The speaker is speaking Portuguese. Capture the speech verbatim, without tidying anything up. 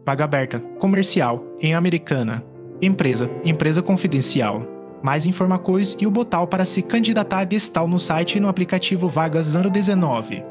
vaga aberta, comercial, em Americana. Empresa, empresa confidencial. Mais informações e o botão para se candidatar está no site e no aplicativo Vagas zero dezenove.